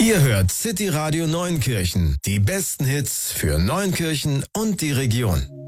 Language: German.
Ihr hört City Radio Neunkirchen. Die besten Hits für Neunkirchen und die Region.